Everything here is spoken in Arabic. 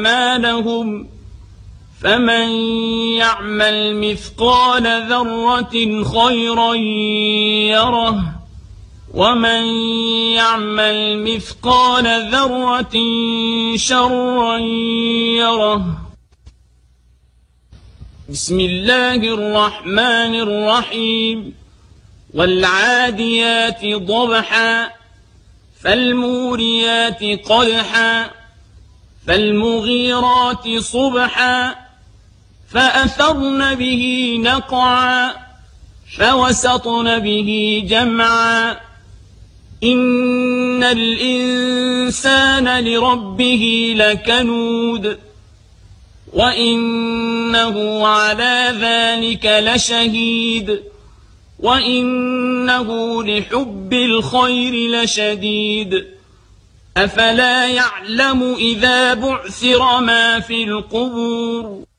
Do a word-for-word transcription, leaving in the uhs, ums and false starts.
أعمالهم فمن يعمل مثقال ذرة خيرا يره ومن يعمل مثقال ذرة شرا يره. بسم الله الرحمن الرحيم. والعاديات ضبحا فالموريات قدحا فالمغيرات صبحا فأثرن به نقعا فوسطن به جمعا. إن الإنسان لربه لكنود وإنه على ذلك لشهيد وإنه لحب الخير لشديد. أفلا يعلم إذا بعثر ما في القبور